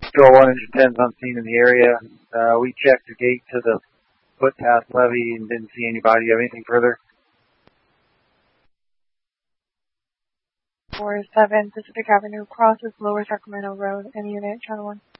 Still 1 engine 10s on scene in the area. We checked the gate to the footpath levee and didn't see anybody. You have anything further? 4-7 Pacific Avenue crosses Lower Sacramento Road. Any unit, Channel 1.